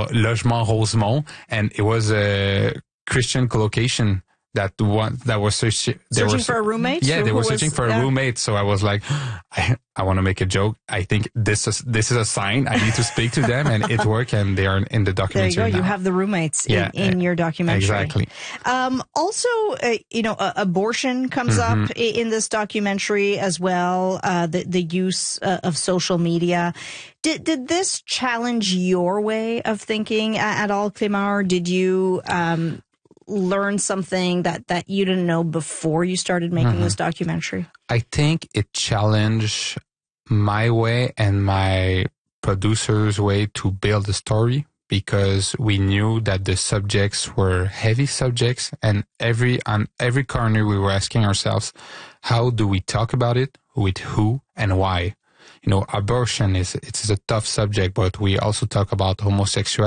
Logement Rosemont, and it was a Christian collocation that was searching for a roommate. Yeah, they were searching for a roommate. So I was like, I want to make a joke. I think this is a sign. I need to speak to them, and it worked. And they are in the documentary. There you go. Now. You have the roommates in your documentary. Exactly. Also, abortion comes up in this documentary as well. The use of social media. Did this challenge your way of thinking at all, Clément? Or did you learn something that you didn't know before you started making this documentary? I think it challenged my way and my producer's way to build a story, because we knew that the subjects were heavy subjects, and on every corner we were asking ourselves, how do we talk about it, with who and why? Abortion it's a tough subject, but we also talk about homosexuality.